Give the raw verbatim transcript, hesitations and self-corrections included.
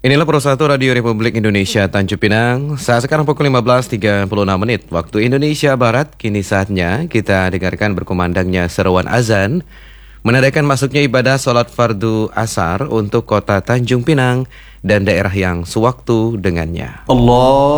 Inilah Persatu Radio Republik Indonesia Tanjung Pinang. Saat sekarang pukul lima belas tiga puluh enam menit waktu Indonesia Barat. Kini saatnya kita dengarkan berkumandangnya seruan azan menandakan masuknya ibadah sholat fardu asar untuk kota Tanjung Pinang dan daerah yang sewaktu dengannya. Allah